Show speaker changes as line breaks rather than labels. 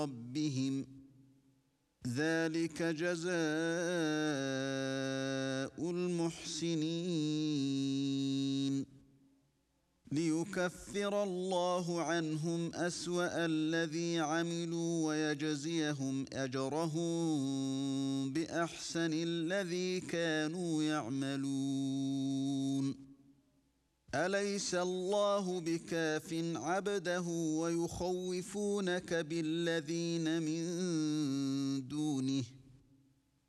ربهم ذلك جزاء المحسنين ليكفر الله عنهم أسوأ الذي عملوا ويجزيهم أجرهم بأحسن الذي كانوا يعملون أليس الله بكاف عبده ويخوفونك بالذين من دونه